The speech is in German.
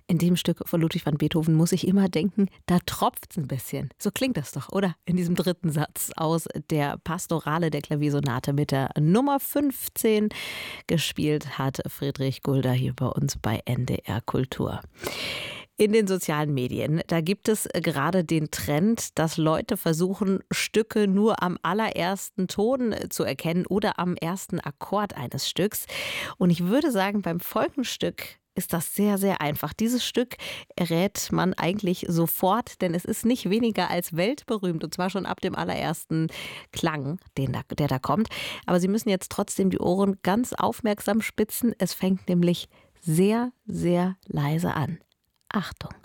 In dem Stück von Ludwig van Beethoven muss ich immer denken, da tropft's ein bisschen. So klingt das doch, oder? In diesem dritten Satz aus der Pastorale der Klaviersonate mit der Nummer 15 gespielt hat Friedrich Gulda hier bei uns bei NDR Kultur. In den sozialen Medien, da gibt es gerade den Trend, dass Leute versuchen, Stücke nur am allerersten Ton zu erkennen oder am ersten Akkord eines Stücks. Und ich würde sagen, beim Folgenstück ist das sehr, sehr einfach. Dieses Stück errät man eigentlich sofort, denn es ist nicht weniger als weltberühmt und zwar schon ab dem allerersten Klang, der da kommt. Aber Sie müssen jetzt trotzdem die Ohren ganz aufmerksam spitzen. Es fängt nämlich sehr, sehr leise an. Achtung!